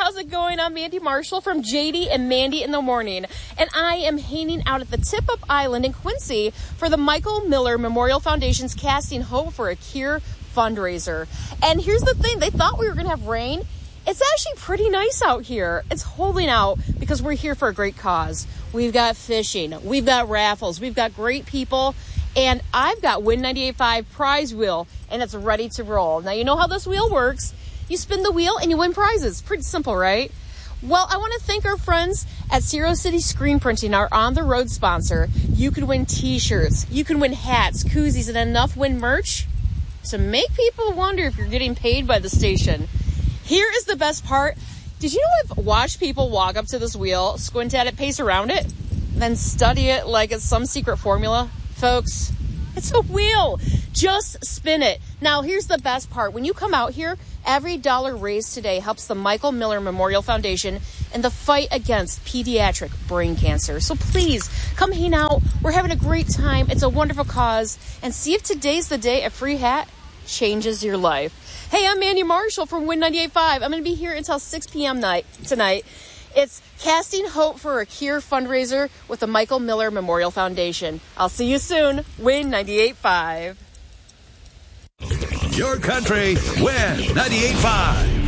how's it going? I'm Mandy Marshall from JD and Mandy in the Morning, and I am hanging out at the Tip-Up Island in Quincy for the Michael Miller Memorial Foundation's Casting Hope for a Cure fundraiser. And here's the thing, they thought we were going to have rain. It's actually pretty nice out here. It's holding out because we're here for a great cause. We've got fishing, we've got raffles, we've got great people, and I've got Win 98.5 prize wheel, and it's ready to roll. Now, you know how this wheel works. You spin the wheel and you win prizes. Pretty simple, right? Well, I want to thank our friends at Zero City Screen Printing, our on-the-road sponsor. You can win t-shirts, you can win hats, koozies, and enough win merch to make people wonder if you're getting paid by the station. Here is the best part. Did you know I've watched people walk up to this wheel, squint at it, pace around it, then study it like it's some secret formula? Folks, it's a wheel. Just spin it. Now, here's the best part. When you come out here, every dollar raised today helps the Michael Miller Memorial Foundation in the fight against pediatric brain cancer. So please, come hang out. We're having a great time. It's a wonderful cause. And see if today's the day a free hat changes your life. Hey, I'm Mandy Marshall from Win 98.5. I'm going to be here until 6 p.m. tonight. It's Casting Hope for a Cure fundraiser with the Michael Miller Memorial Foundation. I'll see you soon. Win 98.5. Your country, Win 98.5.